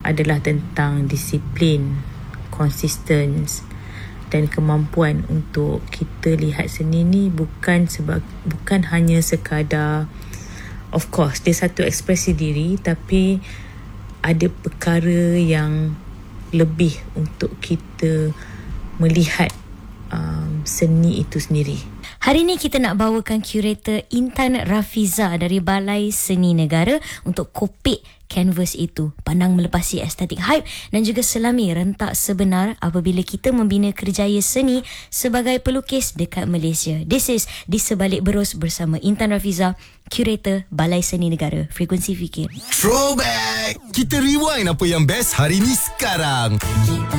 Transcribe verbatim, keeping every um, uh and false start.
adalah tentang disiplin, konsisten dan kemampuan untuk kita lihat seni ni bukan sebab bukan hanya sekadar, of course dia satu ekspresi diri, tapi ada perkara yang lebih untuk kita melihat um, seni itu sendiri. Hari ini kita nak bawakan curator Intan Rafiza dari Balai Seni Negara untuk kopik kanvas itu, pandang melepasi estetik hype dan juga selami rentak sebenar apabila kita membina kerjaya seni sebagai pelukis dekat Malaysia. This is Di Sebalik Berus bersama Intan Rafiza, curator Balai Seni Negara. Frekuensi Fikir. Throwback. Kita rewind apa yang best hari ni sekarang.